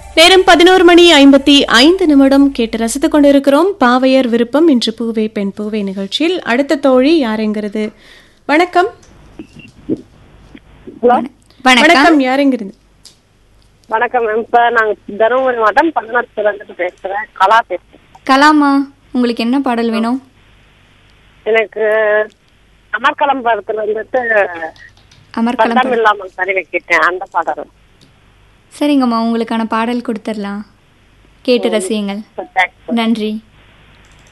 நேரம் 11:55 கேட்டு ரசித்துக் கொண்டிருக்கிறோம். பாவையர் விருப்பம் இன்று பூவே பெண் பூவே நிகழ்ச்சியில் அடுத்த தோழி யாருங்கிறது? வணக்கம். வணக்கம், யாருங்கிறது? வணக்கம் மேம். இப்ப நாங்க தருமபுரி மாவட்டம் பன்னத்துல இருந்து பேசுறேன். கலா பேசுறேன். கலாமா, உங்களுக்கு என்ன பாடல் வேணும்? எனக்கு அமர்கலம் படத்துல வந்துட்டு அமர்கலம் இல்லாமல் சரி வைக்கிட்டேன் அந்த பாடல். சரிங்கம்மா, உங்களுக்கான பாடல் கொடுத்துடலாம், கேட்டு ரசியுங்கள். நன்றி.